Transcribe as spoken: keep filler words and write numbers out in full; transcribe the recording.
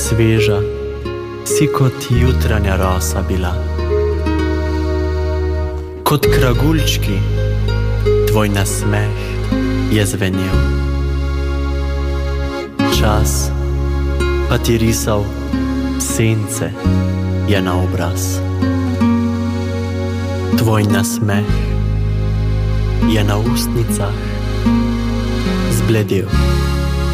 Sveža si kot jutranja rosa bila, kot kraguljčki tvoj nasmeh je zvenel. Čas pa ti risal sence je na obraz. Tvoj nasmeh je na ustnicah zbledel.